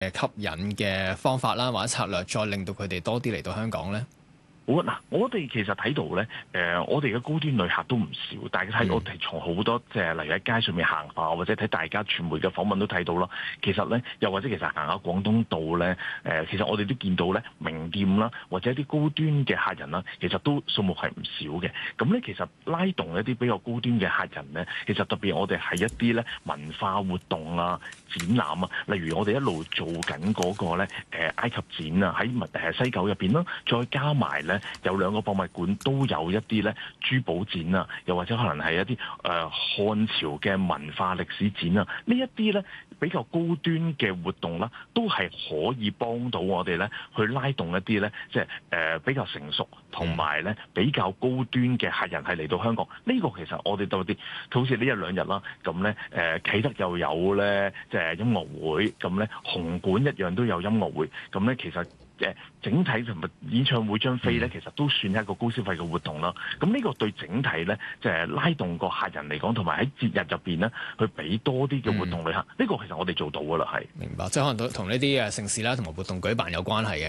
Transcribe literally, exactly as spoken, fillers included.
誒吸引嘅方法啦，或者策略，再令到佢哋多啲嚟到香港咧？ 好嗱，我哋其實睇到咧，誒、呃，我哋嘅高端旅客都唔少，但係睇我哋從好多即係例如喺街上面行下，或者睇大家傳媒嘅訪問都睇到啦。其實咧，又或者其實行下廣東道咧，誒、呃，其實我哋都見到咧，名店啦，或者一啲高端嘅客人啦，其實都數目係唔少嘅。咁咧，其實拉動一啲比較高端嘅客人咧，其實特別我哋係一啲咧文化活動啊、展覽啊，例如我哋一路做緊嗰個咧，誒埃及展啊，喺誒西九入邊啦，再加埋咧。有兩個博物館都有一啲咧珠寶展啊，又或者可能係一啲誒、呃、漢朝嘅文化歷史展啊，呢一啲咧比較高端嘅活動啦，都係可以幫到我哋咧去拉動一啲咧即係誒比較成熟同埋咧比較高端嘅客人係嚟到香港。呢、這個其實我哋到啲好似呢一兩日啦，咁咧誒啟德又有咧即係音樂會，咁咧紅館一樣都有音樂會，咁咧其實。誒整體同埋演唱會張飛咧，其實都算係一個高消費嘅活動啦。咁呢個對整體咧，即係拉動個客人嚟講，同埋喺節日入邊咧，去俾多啲嘅活動旅客。呢、嗯、個其實我哋做到噶啦，係。 明白，即係可能都同呢啲誒盛事啦，同埋活動舉辦有關係嘅。